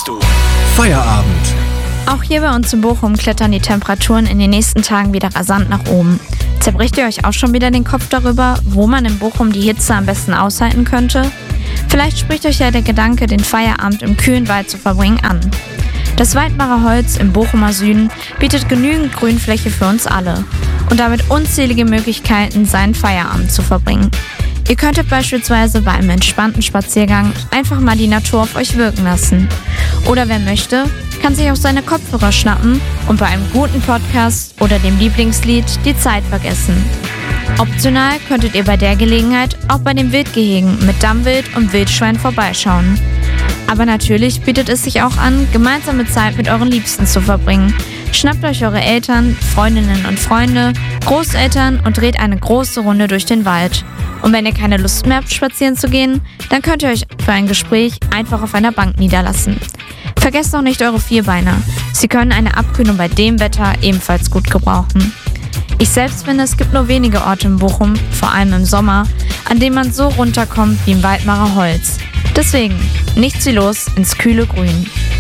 hörst du Feierabend. Auch hier bei uns in Bochum klettern die Temperaturen in den nächsten Tagen wieder rasant nach oben. Zerbricht ihr euch auch schon wieder den Kopf darüber, wo man in Bochum die Hitze am besten aushalten könnte? Vielleicht spricht euch ja der Gedanke, den Feierabend im kühlen Wald zu verbringen, an. Das Weidmarer Holz im Bochumer Süden bietet genügend Grünfläche für uns alle und damit unzählige Möglichkeiten, seinen Feierabend zu verbringen. Ihr könntet beispielsweise bei einem entspannten Spaziergang einfach mal die Natur auf euch wirken lassen. Oder wer möchte, kann sich auch seine Kopfhörer schnappen und bei einem guten Podcast oder dem Lieblingslied die Zeit vergessen. Optional könntet ihr bei der Gelegenheit auch bei den Wildgehegen mit Dammwild und Wildschwein vorbeischauen. Aber natürlich bietet es sich auch an, gemeinsame Zeit mit euren Liebsten zu verbringen. Schnappt euch eure Eltern, Freundinnen und Freunde, Großeltern und dreht eine große Runde durch den Wald. Und wenn ihr keine Lust mehr habt, spazieren zu gehen, dann könnt ihr euch für ein Gespräch einfach auf einer Bank niederlassen. Vergesst auch nicht eure Vierbeiner. Sie können eine Abkühlung bei dem Wetter ebenfalls gut gebrauchen. Ich selbst finde, es gibt nur wenige Orte in Bochum, vor allem im Sommer, an denen man so runterkommt wie im Weidmarer Holz. Deswegen, nichts wie los ins kühle Grün.